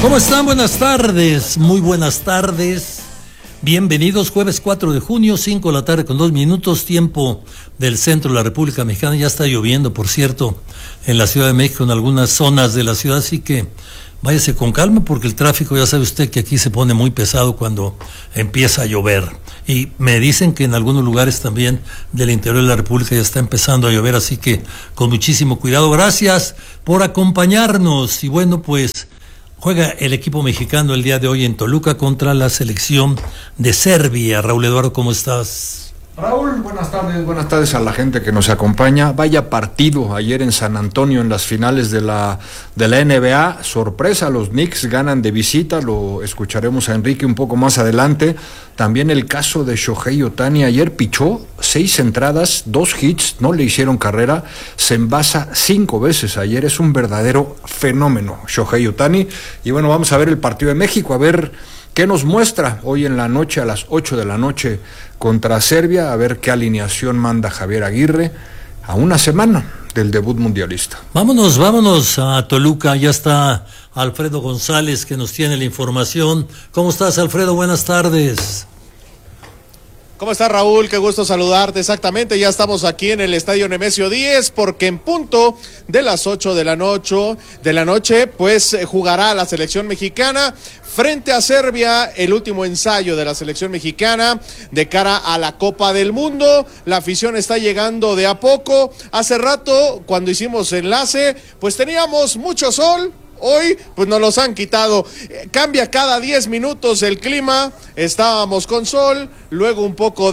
¿Cómo están? Buenas tardes, muy buenas tardes. Bienvenidos, jueves 4 de junio, 5 de la tarde con 2 minutos, tiempo del centro de la República Mexicana. Ya está lloviendo, por cierto, en la Ciudad de México, en algunas zonas de la ciudad, así que váyase con calma porque el tráfico, ya sabe usted que aquí se pone muy pesado cuando empieza a llover. Y me dicen que en algunos lugares también del interior de la República ya está empezando a llover, así que con muchísimo cuidado. Gracias por acompañarnos y bueno, pues juega el equipo mexicano el día de hoy en Toluca contra la selección de Serbia. Raúl Eduardo, ¿cómo estás? Raúl, buenas tardes a la gente que nos acompaña. Vaya partido ayer en San Antonio en las finales de la NBA. Sorpresa, los Knicks ganan de visita, lo escucharemos a Enrique un poco más adelante. También el caso de Shohei Ohtani, ayer pichó 6 entradas, 2 hits, no le hicieron carrera, se envasa 5 veces ayer, es un verdadero fenómeno Shohei Ohtani. Y bueno, vamos a ver el partido de México, a ver qué nos muestra hoy en la noche a las 8 de la noche contra Serbia, a ver qué alineación manda Javier Aguirre a una semana del debut mundialista. Vámonos a Toluca, ya está Alfredo González que nos tiene la información. ¿Cómo estás, Alfredo? Buenas tardes. ¿Cómo estás, Raúl? Qué gusto saludarte. Exactamente, ya estamos aquí en el Estadio Nemesio 10 porque en punto de las 8 de la noche, pues jugará la selección mexicana frente a Serbia, el último ensayo de la selección mexicana de cara a la Copa del Mundo. La afición está llegando de a poco. Hace rato, cuando hicimos enlace, pues teníamos mucho sol. Hoy, pues nos los han quitado. Cambia cada 10 minutos el clima. Estábamos con sol, luego un poco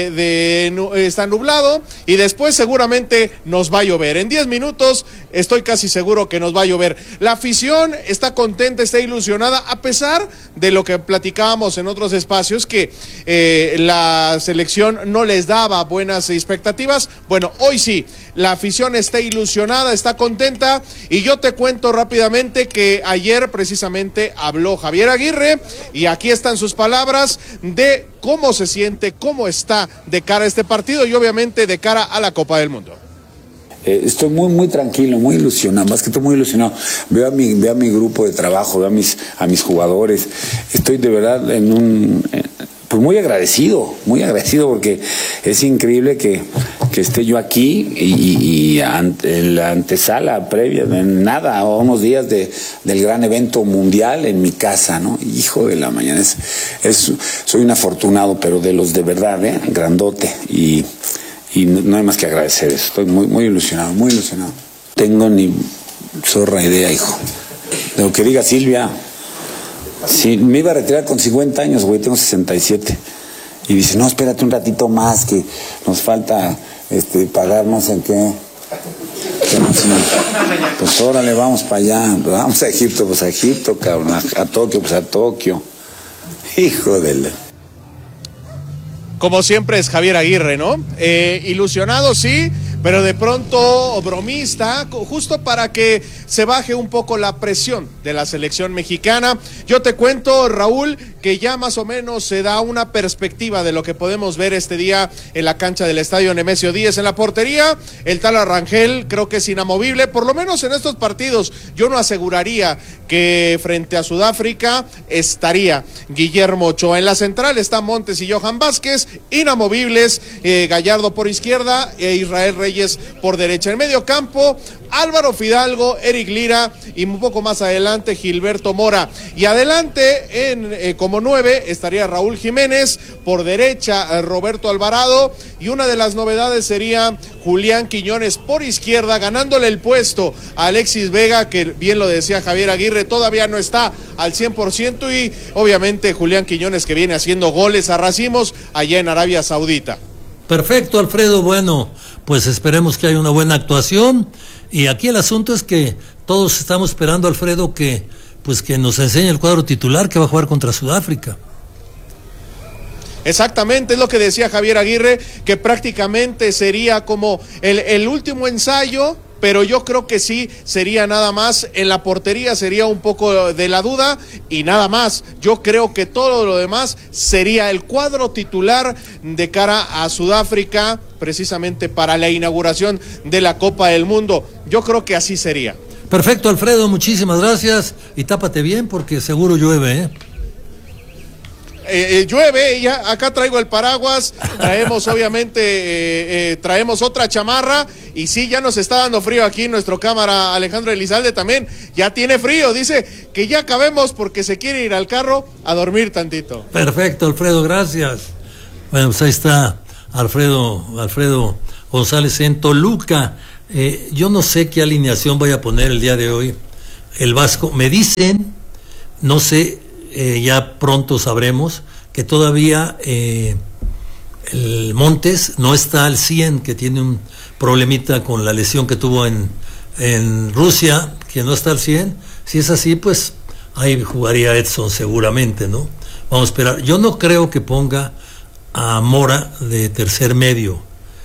está nublado y después seguramente nos va a llover. En 10 minutos estoy casi seguro que nos va a llover. La afición está contenta, está ilusionada, a pesar de lo que platicábamos en otros espacios, que la selección no les daba buenas expectativas. Bueno, hoy sí, la afición está ilusionada, está contenta, y yo te cuento rápidamente que ayer precisamente habló Javier Aguirre y aquí están sus palabras de cómo se siente, cómo está de cara a este partido y obviamente de cara a la Copa del Mundo. Estoy muy tranquilo, muy ilusionado, más que todo muy ilusionado. Veo a mi grupo de trabajo, veo a mis jugadores. Estoy de verdad pues muy agradecido porque es increíble que esté yo aquí y en la antesala previa, en nada, a unos días del gran evento mundial en mi casa, ¿no? Hijo de la mañana, soy un afortunado, pero de los de verdad, grandote, y no hay más que agradecer eso. Estoy muy ilusionado, muy ilusionado. Tengo ni zorra idea, hijo, de lo que diga Silvia. Sí, me iba a retirar con 50 años, güey, tengo 67. Y dice, no, espérate un ratito más, que nos falta pagar no sé qué. Pues órale, vamos para allá. Vamos a Egipto, pues a Egipto, cabrón. A Tokio, pues a Tokio. Hijo de la... Como siempre es Javier Aguirre, ¿no? Ilusionado, sí, pero de pronto bromista, justo para que se baje un poco la presión de la selección mexicana. Yo te cuento, Raúl, que ya más o menos se da una perspectiva de lo que podemos ver este día en la cancha del Estadio Nemesio 10. En la portería, el Tala Rangel creo que es inamovible, por lo menos en estos partidos. Yo no aseguraría que frente a Sudáfrica estaría Guillermo Ochoa. En la central está Montes y Johan Vázquez, inamovibles, Gallardo por izquierda e Israel Reyes por derecha. En medio campo, Álvaro Fidalgo, Eric Lira y un poco más adelante Gilberto Mora. Y adelante como 9 estaría Raúl Jiménez, por derecha Roberto Alvarado, y una de las novedades sería Julián Quiñones por izquierda, ganándole el puesto a Alexis Vega, que bien lo decía Javier Aguirre, todavía no está al 100%, y obviamente Julián Quiñones, que viene haciendo goles a racimos allá en Arabia Saudita. Perfecto, Alfredo. Bueno, pues esperemos que haya una buena actuación. Y aquí el asunto es que todos estamos esperando, Alfredo, que nos enseñe el cuadro titular que va a jugar contra Sudáfrica. Exactamente, es lo que decía Javier Aguirre, que prácticamente sería como el último ensayo, pero yo creo que sí sería nada más. En la portería sería un poco de la duda y nada más. Yo creo que todo lo demás sería el cuadro titular de cara a Sudáfrica, precisamente para la inauguración de la Copa del Mundo. Yo creo que así sería. Perfecto, Alfredo, muchísimas gracias. Y tápate bien porque seguro llueve, Llueve, ya acá traigo el paraguas, traemos obviamente, traemos otra chamarra y sí, ya nos está dando frío aquí nuestro cámara Alejandro Elizalde también, ya tiene frío, dice que ya acabemos porque se quiere ir al carro a dormir tantito. Perfecto, Alfredo, gracias. Bueno, pues ahí está Alfredo González en Toluca. Yo no sé qué alineación voy a poner el día de hoy. El Vasco, me dicen, no sé, ya pronto sabremos que todavía el Montes no está al 100, que tiene un problemita con la lesión que tuvo en Rusia, que no está al 100. Si es así, pues ahí jugaría Edson seguramente, ¿no? Vamos a esperar. Yo no creo que ponga a Mora de tercer medio.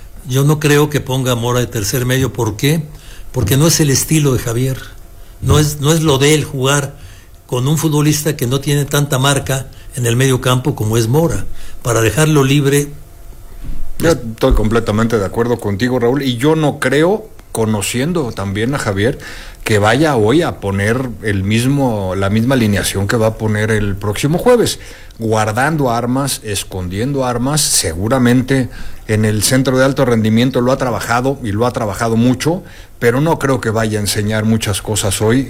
¿Por qué? Porque no es el estilo de Javier. No es lo de él jugar con un futbolista que no tiene tanta marca en el medio campo como es Mora, para dejarlo libre. Yo estoy completamente de acuerdo contigo, Raúl, y yo no creo, conociendo también a Javier, que vaya hoy a poner la misma alineación que va a poner el próximo jueves, guardando armas, escondiendo armas. Seguramente en el centro de alto rendimiento lo ha trabajado y lo ha trabajado mucho, pero no creo que vaya a enseñar muchas cosas hoy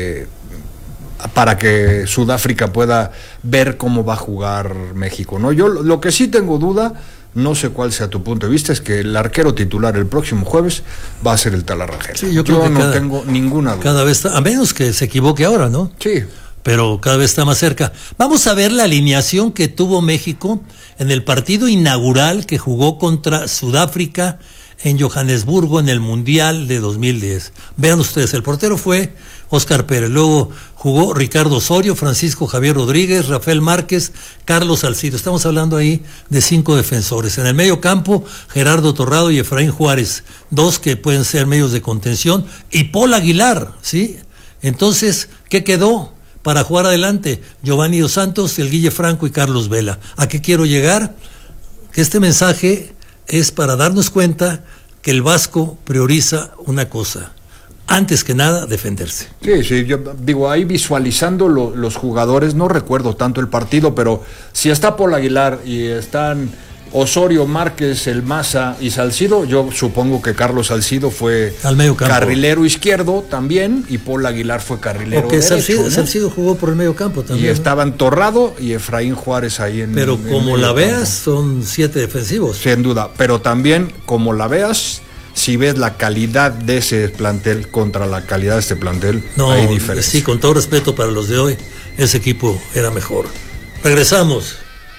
para que Sudáfrica pueda ver cómo va a jugar México, ¿no? Yo lo que sí tengo duda, no sé cuál sea tu punto de vista, es que el arquero titular el próximo jueves va a ser el Talarrangel. Sí, yo creo que no tengo ninguna duda. Cada vez a menos que se equivoque ahora, ¿no? Sí. Pero cada vez está más cerca. Vamos a ver la alineación que tuvo México en el partido inaugural que jugó contra Sudáfrica en Johannesburgo en el Mundial de 2010. Vean ustedes, el portero fue Óscar Pérez, luego jugó Ricardo Osorio, Francisco Javier Rodríguez, Rafael Márquez, Carlos Salcido. Estamos hablando ahí de 5 defensores. En el medio campo, Gerardo Torrado y Efraín Juárez, 2 que pueden ser medios de contención, y Paul Aguilar, ¿sí? Entonces, ¿qué quedó para jugar adelante? Giovanni Dos Santos, el Guille Franco y Carlos Vela. ¿A qué quiero llegar? Que este mensaje es para darnos cuenta que el Vasco prioriza una cosa: antes que nada, defenderse. Sí, yo digo, ahí visualizando los jugadores, no recuerdo tanto el partido, pero si está Paul Aguilar y están Osorio, Márquez, El Maza y Salcido, yo supongo que Carlos Salcido fue al medio campo, carrilero izquierdo también, y Paul Aguilar fue carrilero porque derecho, ¿no? Salcido jugó por el medio campo también. Y estaban Torrado y Efraín Juárez ahí en Pero como la veas, son 7 defensivos. Sin duda, pero también como la veas, si ves la calidad de ese plantel contra la calidad de este plantel, no, hay diferencia. Sí, con todo respeto para los de hoy, ese equipo era mejor. Regresamos.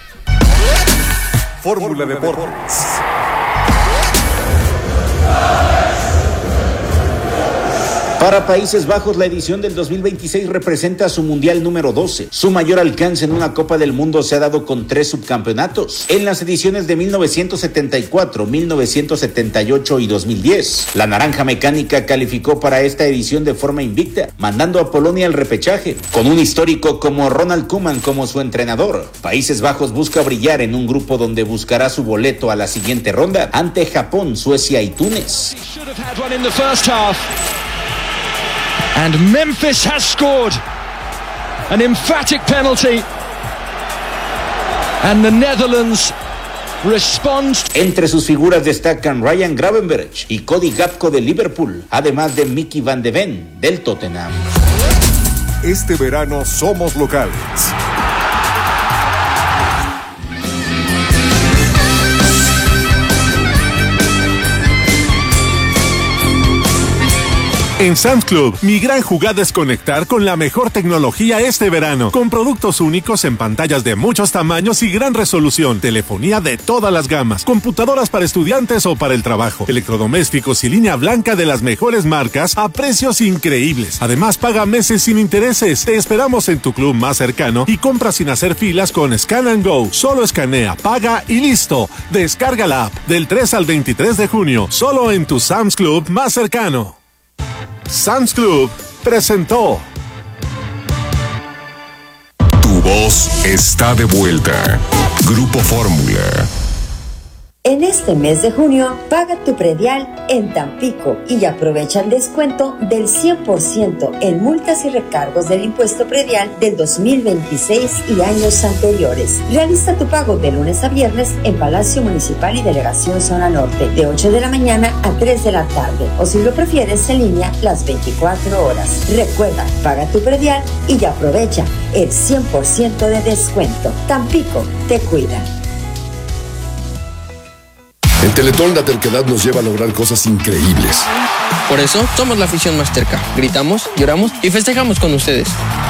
Fórmula Deportes. Para Países Bajos, la edición del 2026 representa su mundial número 12. Su mayor alcance en una Copa del Mundo se ha dado con 3 subcampeonatos, en las ediciones de 1974, 1978 y 2010. La Naranja Mecánica calificó para esta edición de forma invicta, mandando a Polonia al repechaje, con un histórico como Ronald Koeman como su entrenador. Países Bajos busca brillar en un grupo donde buscará su boleto a la siguiente ronda ante Japón, Suecia y Túnez. And Memphis has scored an emphatic penalty, and the Netherlands respond. Entre sus figuras destacan Ryan Gravenberch y Cody Gakpo de Liverpool, además de Mickey Van de Ven del Tottenham. Este verano somos locales. En Sam's Club, mi gran jugada es conectar con la mejor tecnología este verano, con productos únicos en pantallas de muchos tamaños y gran resolución, telefonía de todas las gamas, computadoras para estudiantes o para el trabajo, electrodomésticos y línea blanca de las mejores marcas a precios increíbles. Además, paga meses sin intereses. Te esperamos en tu club más cercano y compra sin hacer filas con Scan and Go. Solo escanea, paga y listo. Descarga la app del 3 al 23 de junio, solo en tu Sam's Club más cercano. Sam's Club presentó. Tu voz está de vuelta. Grupo Fórmula. En este mes de junio, paga tu predial en Tampico y aprovecha el descuento del 100% en multas y recargos del impuesto predial del 2026 y años anteriores. Realiza tu pago de lunes a viernes en Palacio Municipal y Delegación Zona Norte, de 8 de la mañana a 3 de la tarde, o si lo prefieres en línea, las 24 horas. Recuerda, paga tu predial y aprovecha el 100% de descuento. Tampico te cuida. En Teletón la terquedad nos lleva a lograr cosas increíbles. Por eso somos la afición más terca. Gritamos, lloramos y festejamos con ustedes.